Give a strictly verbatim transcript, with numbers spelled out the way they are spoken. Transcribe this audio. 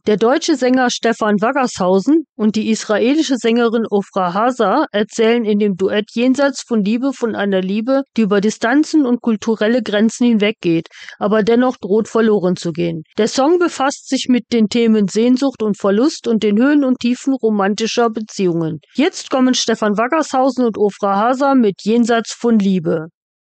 Der deutsche Sänger Stefan Waggershausen und die israelische Sängerin Ofra Haza erzählen in dem Duett Jenseits von Liebe von einer Liebe, die über Distanzen und kulturelle Grenzen hinweggeht, aber dennoch droht verloren zu gehen. Der Song befasst sich mit den Themen Sehnsucht und Verlust und den Höhen und Tiefen romantischer Beziehungen. Jetzt kommen Stefan Waggershausen und Ofra Haza mit Jenseits von Liebe.